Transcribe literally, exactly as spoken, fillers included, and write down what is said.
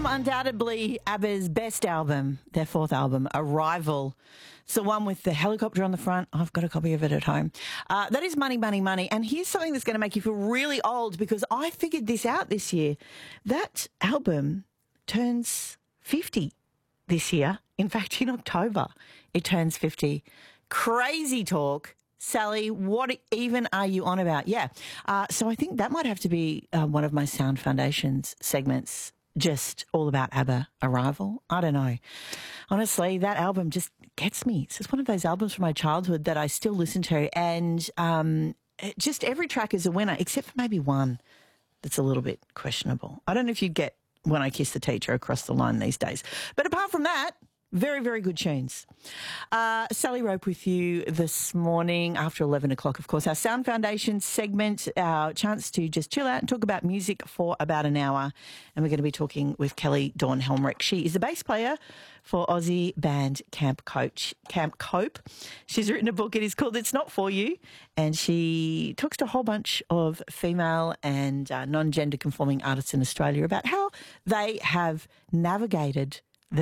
undoubtedly ABBA's best album, their fourth album, Arrival. It's the one with the helicopter on the front. I've got a copy of it at home. Uh, that is Money, Money, Money. And here's something that's going to make you feel really old because I figured this out this year. That album turns fifty this year. In fact, in October, it turns fifty. Crazy talk. Sally, what even are you on about? Yeah. Uh, so I think that might have to be uh, one of my Sound Foundations segments, just all about ABBA, Arrival. I don't know. Honestly, that album just gets me. It's just one of those albums from my childhood that I still listen to. And um, it, just every track is a winner, except for maybe one that's a little bit questionable. I don't know if you'd get When I Kissed the Teacher across the line these days. But apart from that, very, very good tunes. Uh, Sally Rope with you this morning after eleven o'clock, of course. Our Sound Foundation segment, our chance to just chill out and talk about music for about an hour. And we're going to be talking with Kelly Dawn Helmrich. She is a bass player for Aussie band Camp Coach, Camp Cope. She's written a book. It is called It's Not For You. And she talks to a whole bunch of female and uh, non-gender conforming artists in Australia about how they have navigated